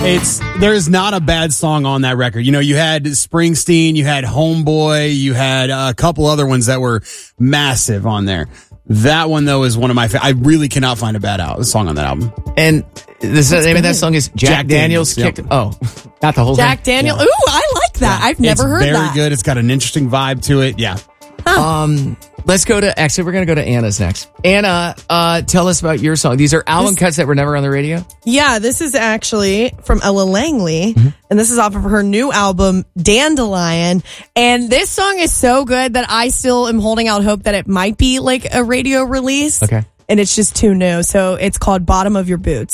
There's not a bad song on that record. You know, you had Springsteen, you had Homeboy, you had a couple other ones that were massive on there. That one, though, is one of my I really cannot find a bad song on that album. And the name of that song is Jack Daniels Yep. Kicked. Oh, not the whole Jack thing. Daniel. Yeah. Ooh, I like that. I've never heard that. It's very good. It's got an interesting vibe to it. Yeah. Let's go to, actually, we're going to go to Anna's next. Anna, tell us about your song. These are album cuts that were never on the radio? Yeah, this is actually from Ella Langley, and this is off of her new album, Dandelion. And this song is so good that I still am holding out hope that it might be like a radio release. Okay. And it's just too new. So it's called Bottom of Your Boots.